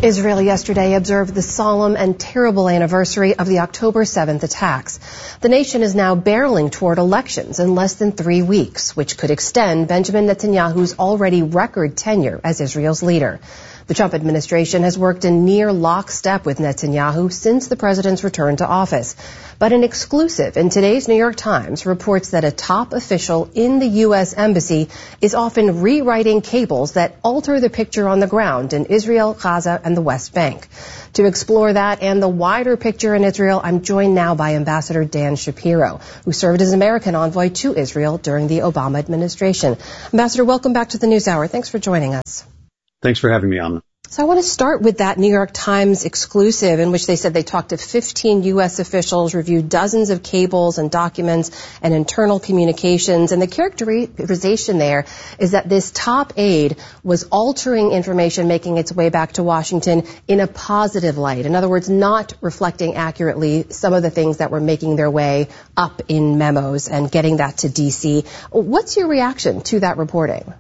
Israel yesterday observed the solemn and terrible anniversary of the October 7th attacks. The nation is now barreling toward elections in less than 3 weeks, which could extend Benjamin Netanyahu's already record tenure as Israel's leader. The Trump administration has worked in near lockstep with Netanyahu since the president's return to office. But an exclusive in today's New York Times reports that a top official in the U.S. Embassy is often rewriting cables that alter the picture on the ground in Israel, Gaza, and the West Bank. To explore that and the wider picture in Israel, I'm joined now by Ambassador Dan Shapiro, who served as American envoy to Israel during the Obama administration. Ambassador, welcome back to the NewsHour. Thanks for joining us. Thanks for having me on. So I want to start with that New York Times exclusive in which they said they talked to 15 U.S. officials, reviewed dozens of cables and documents and internal communications. And the characterization there is that this top aide was altering information, making its way back to Washington in a positive light. In other words, not reflecting accurately some of the things that were making their way up in memos and getting that to D.C. What's your reaction to that reporting?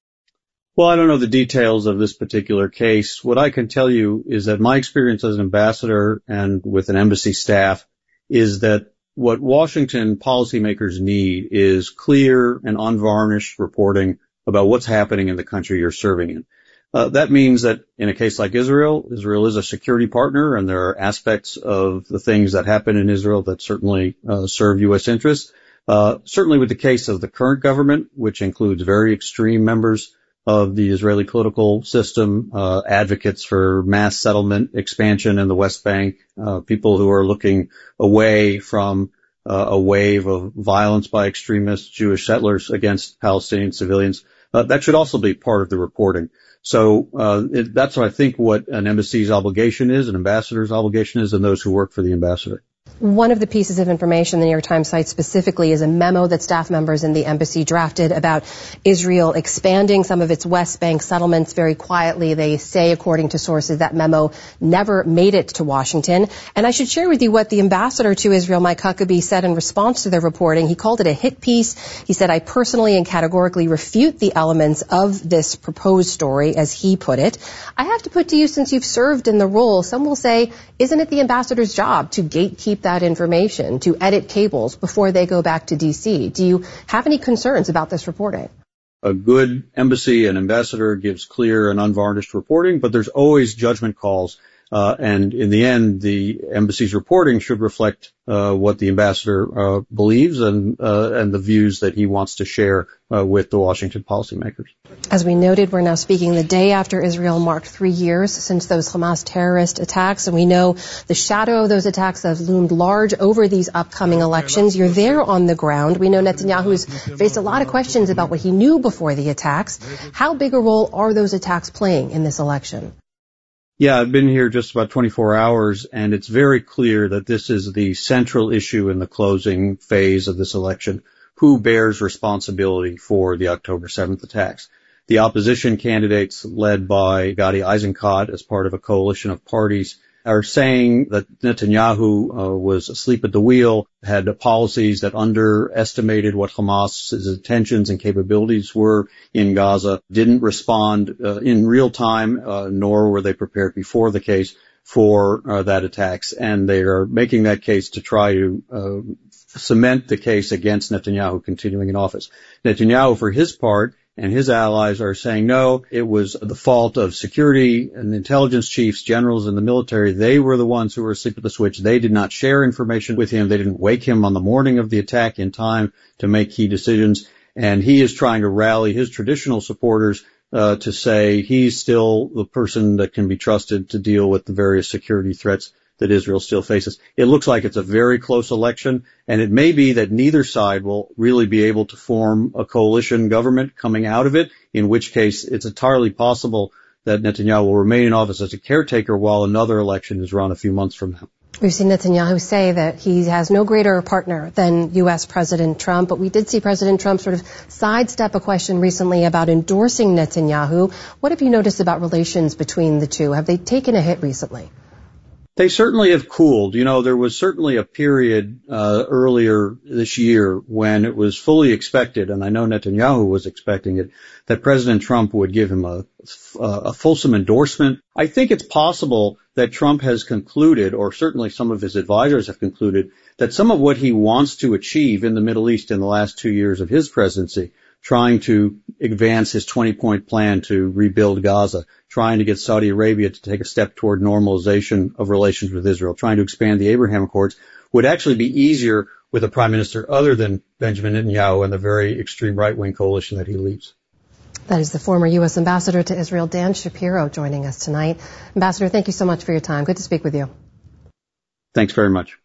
Well, I don't know the details of this particular case. What I can tell you is that my experience as an ambassador and with an embassy staff is that what Washington policymakers need is clear and unvarnished reporting about what's happening in the country you're serving in. That means that in a case like Israel is a security partner, and there are aspects of the things that happen in Israel that certainly serve U.S. interests. Certainly with the case of the current government, which includes very extreme members of the Israeli political system, advocates for mass settlement expansion in the West Bank, people who are looking away from a wave of violence by extremist Jewish settlers against Palestinian civilians. That should also be part of the reporting. So that's what I think what an embassy's obligation is, an ambassador's obligation is, and those who work for the ambassador. One of the pieces of information the New York Times cites specifically is a memo that staff members in the embassy drafted about Israel expanding some of its West Bank settlements very quietly. They say, according to sources, that memo never made it to Washington. And I should share with you what the ambassador to Israel, Mike Huckabee, said in response to the reporting. He called it a hit piece. He said, "I personally and categorically refute the elements of this proposed story," as he put it. I have to put to you, since you've served in the role, some will say, isn't it the ambassador's job to gatekeep that information, to edit cables before they go back to D.C.? Do you have any concerns about this reporting? A good embassy and ambassador gives clear and unvarnished reporting, but there's always judgment calls. And in the end, the embassy's reporting should reflect what the ambassador believes and the views that he wants to share with the Washington policymakers. As we noted, we're now speaking the day after Israel marked 3 years since those Hamas terrorist attacks, and we know the shadow of those attacks have loomed large over these upcoming elections. You're there on the ground. We know Netanyahu's faced a lot of questions about what he knew before the attacks. How big a role are those attacks playing in this election? Yeah, I've been here just about 24 hours, and it's very clear that this is the central issue in the closing phase of this election. Who bears responsibility for the October 7th attacks? The opposition candidates, led by Gadi Eisenkot as part of a coalition of parties, are saying that Netanyahu was asleep at the wheel, had policies that underestimated what Hamas's intentions and capabilities were in Gaza, didn't respond in real time, nor were they prepared before the case for that attacks. And they are making that case to try to cement the case against Netanyahu continuing in office. Netanyahu, for his part, and his allies are saying, no, it was the fault of security and intelligence chiefs, generals in the military. They were the ones who were asleep at the switch. They did not share information with him. They didn't wake him on the morning of the attack in time to make key decisions. And he is trying to rally his traditional supporters to say he's still the person that can be trusted to deal with the various security threats that Israel still faces. It looks like it's a very close election, and it may be that neither side will really be able to form a coalition government coming out of it, in which case it's entirely possible that Netanyahu will remain in office as a caretaker while another election is run a few months from now. We've seen Netanyahu say that he has no greater partner than U.S. President Trump, but we did see President Trump sort of sidestep a question recently about endorsing Netanyahu. What have you noticed about relations between the two? Have they taken a hit recently? They certainly have cooled. You know, there was certainly a period earlier this year when it was fully expected, and I know Netanyahu was expecting it, that President Trump would give him a fulsome endorsement. I think it's possible that Trump has concluded, or certainly some of his advisors have concluded, that some of what he wants to achieve in the Middle East in the last 2 years of his presidency, trying to advance his 20-point plan to rebuild Gaza, trying to get Saudi Arabia to take a step toward normalization of relations with Israel, trying to expand the Abraham Accords, would actually be easier with a prime minister other than Benjamin Netanyahu and the very extreme right-wing coalition that he leads. That is the former U.S. Ambassador to Israel, Dan Shapiro, joining us tonight. Ambassador, thank you so much for your time. Good to speak with you. Thanks very much.